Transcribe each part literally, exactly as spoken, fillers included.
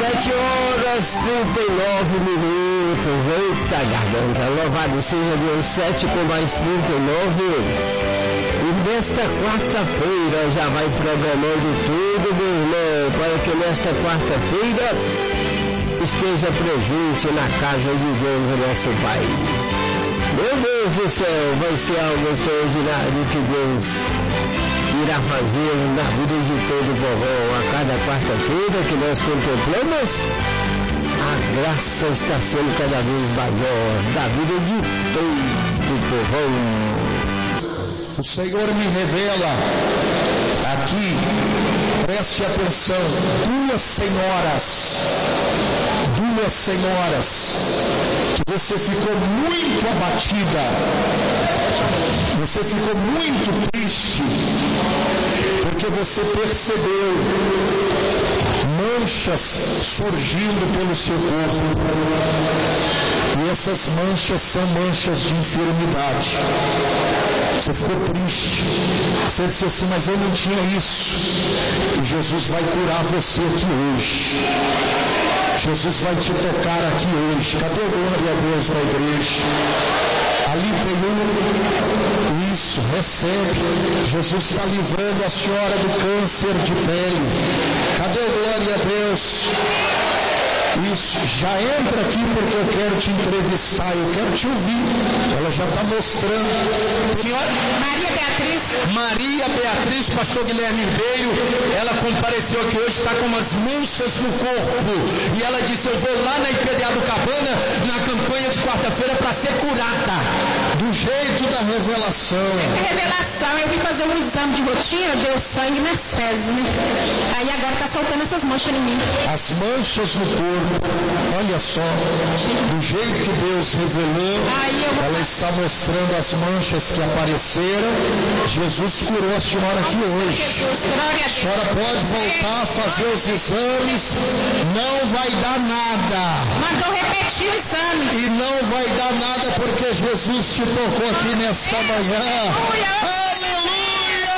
sete horas trinta e nove minutos. Eita garganta, louvado seja Deus. Sete com mais trinta e nove. E nesta quarta-feira já vai programando tudo, meu irmão, para que nesta quarta-feira esteja presente na casa de Deus, o nosso Pai. Meu Deus do céu, vai ser algo extraordinário que Deus irá fazer na vida de todo o povão. A cada quarta-feira que nós contemplamos, a graça está sendo cada vez maior da vida de todo o povão. O Senhor me revela aqui, preste atenção, duas senhoras, duas senhoras, que você ficou muito abatida, você ficou muito triste, porque você percebeu manchas surgindo pelo seu corpo, e essas manchas são manchas de enfermidade. Você ficou triste, você disse assim, mas eu não tinha isso. E Jesus vai curar você aqui hoje. Jesus vai te tocar aqui hoje. Cadê o glória a Deus da igreja? Ali tem um, isso, recebe. Jesus está livrando a senhora do câncer de pele. Cadê o glória a Deus? Isso, já entra aqui porque eu quero te entrevistar, eu quero te ouvir. Ela já está mostrando. Senhora Maria Beatriz. Maria Beatriz, pastor Guilherme Ribeiro, ela compareceu aqui hoje, está com umas manchas no corpo. E ela disse, eu vou lá na I P D A do Cabana, na campanha de quarta-feira, para ser curada. Do jeito da revelação. A revelação, eu vim fazer um exame de rotina, deu sangue nas fezes, né? Aí agora está soltando essas manchas em mim. As manchas no corpo. Olha só, do jeito que Deus revelou, ela está mostrando as manchas que apareceram. Jesus curou a senhora aqui hoje. A senhora pode voltar a fazer os exames, não vai dar nada. Mandou repetir o exame. E não vai dar nada porque Jesus te tocou aqui nesta manhã. Aleluia!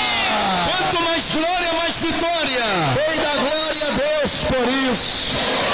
Quanto mais glória, mais vitória. Dei da glória a Deus por isso.